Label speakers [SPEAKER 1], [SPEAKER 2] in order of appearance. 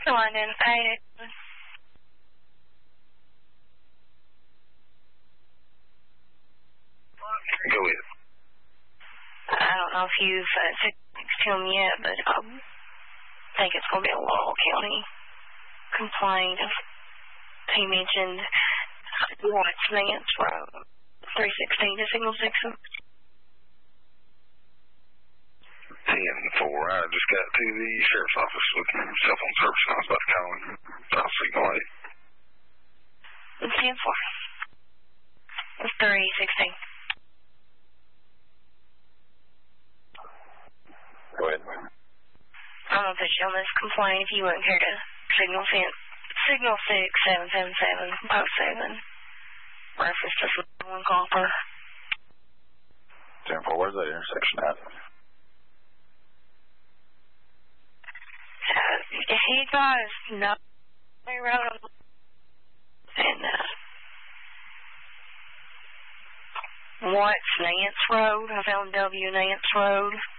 [SPEAKER 1] No, I didn't.
[SPEAKER 2] Go ahead.
[SPEAKER 1] I don't know if you've texted him yet, but I think it's going to be a Laurel County complaint. He mentioned Watts Nance Road, 316 to Signal 6.
[SPEAKER 2] 10-4. I just got to the sheriff's office with cell phone service, and I was about to call him. So I'll Signal 8.
[SPEAKER 1] 10-4. It's 316.
[SPEAKER 2] Go ahead.
[SPEAKER 1] I'm going to put you on this complaint if you wouldn't care to Signal 6-777-07. Reference to 1 copper.
[SPEAKER 2] 10-4, where's that intersection at?
[SPEAKER 1] He drives no road and Watts Nance Road. I found W Nance Road.